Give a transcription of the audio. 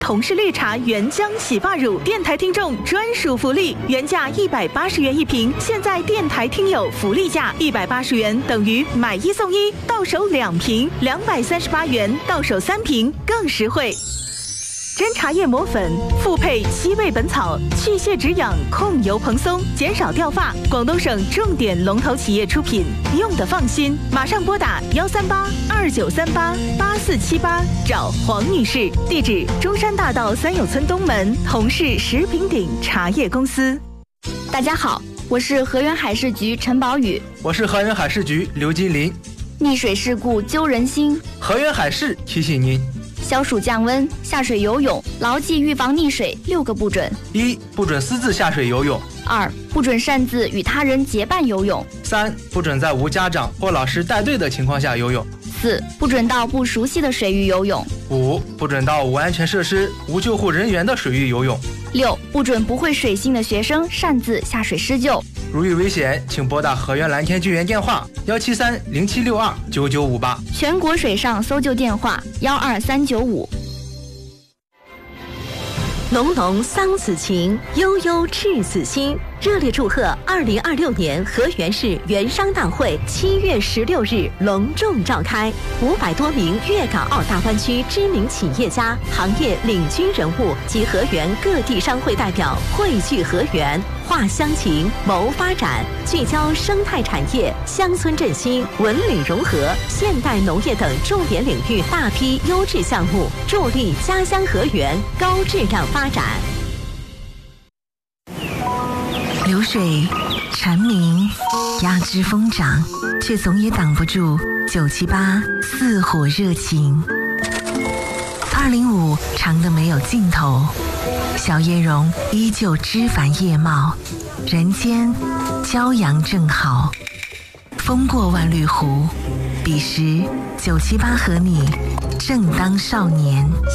同是绿茶原浆洗发乳，电台听众专属福利，原价180元一瓶，现在电台听友福利价180元等于买1送1，到手2瓶238元，到手3瓶更实惠。真茶叶磨粉，复配7味本草，去屑止痒，控油蓬松，减少掉发。广东省重点龙头企业出品，用得放心。马上拨打13829388478找黄女士，地址中山大道三友村东门同是食品鼎茶叶公司。 大家好，我是河源海事局陈宝宇， 我是河源海事局刘金林。 溺水事故揪人心， 河源海事提醒您。 消暑降温，下水游泳，牢记预防溺水6个不准 ：1. 不准私自下水游泳 ；2. 不准擅自与他人结伴游泳 ；3. 不准在无家长或老师带队的情况下游泳 ；4. 不准到不熟悉的水域游泳 ；5. 不准到无安全设施、无救护人员的水域游泳 ；6. 不准不会水性的学生擅自下水施救。 如遇危险，请拨打河源蓝天救援电话17307629958， 全国水上搜救电话12395。 浓浓桑梓情，悠悠赤子心。热烈祝贺2026年河源市园商大会7月16日隆重召开，500多名粤港澳大湾区知名企业家、行业领军人物及河源各地商会代表汇聚河源，话乡情，谋发展，聚焦生态产业、乡村振兴、文旅融合、现代农业等重点领域大批优质项目，助力家乡河源高质量发展。 流水蝉鸣，压枝疯长，却总也挡不住978似火热情。205长得没有尽头，小叶榕依旧枝繁叶茂，人间骄阳正好。风过万绿湖，彼时978和你正当少年。